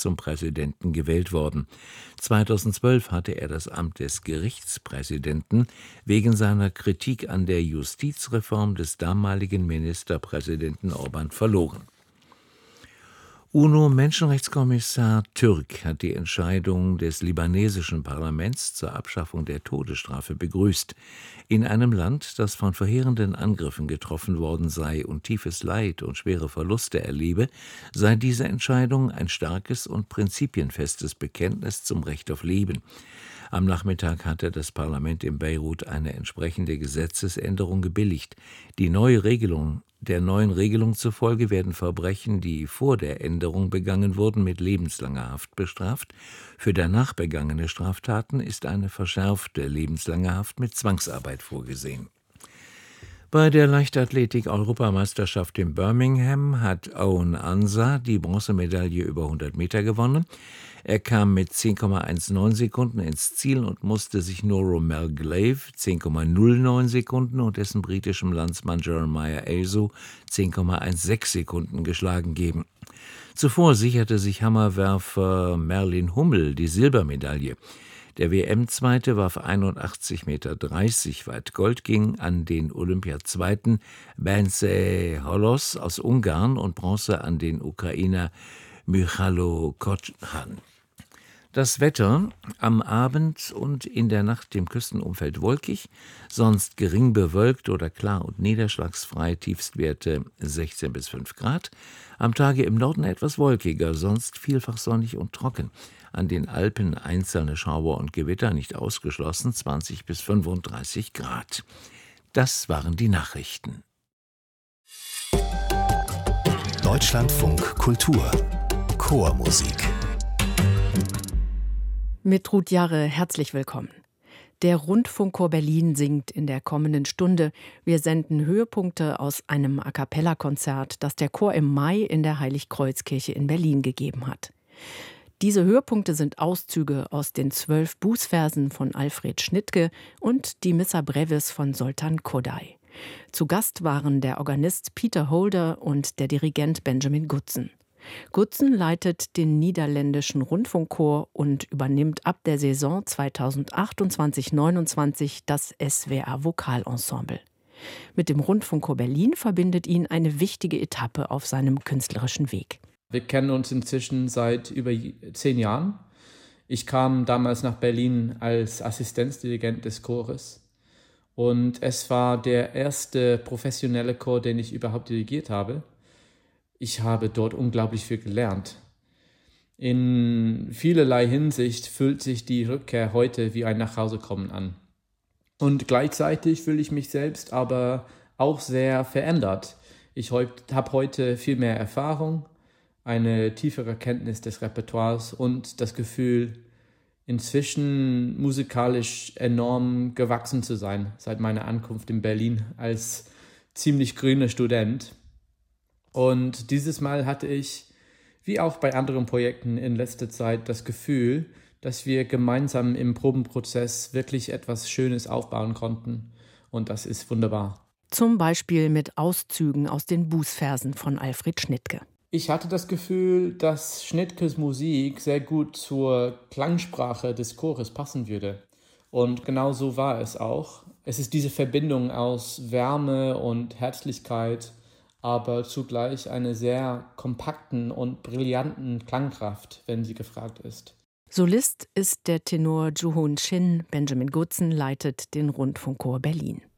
zum Präsidenten gewählt worden. 2012 hatte er das Amt des Gerichtspräsidenten wegen seiner Kritik an der Justizreform des damaligen Ministerpräsidenten Orban verloren. UNO-Menschenrechtskommissar Türk hat die Entscheidung des libanesischen Parlaments zur Abschaffung der Todesstrafe begrüßt. In einem Land, das von verheerenden Angriffen getroffen worden sei und tiefes Leid und schwere Verluste erlebe, sei diese Entscheidung ein starkes und prinzipienfestes Bekenntnis zum Recht auf Leben. Am Nachmittag hatte das Parlament in Beirut eine entsprechende Gesetzesänderung gebilligt. Der neuen Regelung zufolge werden Verbrechen, die vor der Änderung begangen wurden, mit lebenslanger Haft bestraft. Für danach begangene Straftaten ist eine verschärfte lebenslange Haft mit Zwangsarbeit vorgesehen. Bei der Leichtathletik-Europameisterschaft in Birmingham hat Owen Ansah die Bronzemedaille über 100 Meter gewonnen. Er kam mit 10,19 Sekunden ins Ziel und musste sich nur Romel Glave 10,09 Sekunden und dessen britischem Landsmann Jeremiah Ayew 10,16 Sekunden geschlagen geben. Zuvor sicherte sich Hammerwerfer Merlin Hummel die Silbermedaille. Der WM-Zweite warf 81,30 Meter weit. Gold ging an den Olympiazweiten Bence Holos aus Ungarn und Bronze an den Ukrainer Michalo Kochan. Das Wetter: am Abend und in der Nacht im Küstenumfeld wolkig, sonst gering bewölkt oder klar und niederschlagsfrei, Tiefstwerte 16 bis 5 Grad. Am Tage im Norden etwas wolkiger, sonst vielfach sonnig und trocken. An den Alpen einzelne Schauer und Gewitter, nicht ausgeschlossen, 20 bis 35 Grad. Das waren die Nachrichten. Deutschlandfunk Kultur Chormusik. Mit Ruth Jarre herzlich willkommen. Der Rundfunkchor Berlin singt in der kommenden Stunde. Wir senden Höhepunkte aus einem A-cappella-Konzert, das der Chor im Mai in der Heiligkreuzkirche in Berlin gegeben hat. Diese Höhepunkte sind Auszüge aus den 12 Bußversen von Alfred Schnittke und die Missa Brevis von Zoltán Kodály. Zu Gast waren der Organist Peter Holder und der Dirigent Benjamin Gutsen. Gutsen leitet den niederländischen Rundfunkchor und übernimmt ab der Saison 2028/29 das SWR Vokalensemble. Mit dem Rundfunkchor Berlin verbindet ihn eine wichtige Etappe auf seinem künstlerischen Weg. Wir kennen uns inzwischen seit über 10 Jahren. Ich kam damals nach Berlin als Assistenzdirigent des Chores. Und es war der erste professionelle Chor, den ich überhaupt dirigiert habe. Ich habe dort unglaublich viel gelernt. In vielerlei Hinsicht fühlt sich die Rückkehr heute wie ein Nachhausekommen an. Und gleichzeitig fühle ich mich selbst aber auch sehr verändert. Ich habe heute viel mehr Erfahrung, eine tiefere Kenntnis des Repertoires und das Gefühl, inzwischen musikalisch enorm gewachsen zu sein, seit meiner Ankunft in Berlin als ziemlich grüner Student. Und dieses Mal hatte ich, wie auch bei anderen Projekten in letzter Zeit, das Gefühl, dass wir gemeinsam im Probenprozess wirklich etwas Schönes aufbauen konnten. Und das ist wunderbar. Zum Beispiel mit Auszügen aus den Bußversen von Alfred Schnittke. Ich hatte das Gefühl, dass Schnittkes Musik sehr gut zur Klangsprache des Chores passen würde. Und genau so war es auch. Es ist diese Verbindung aus Wärme und Herzlichkeit, aber zugleich eine sehr kompakten und brillanten Klangkraft, wenn sie gefragt ist. Solist ist der Tenor Joo-Hoon Shin. Benjamin Gutsen leitet den Rundfunkchor Berlin.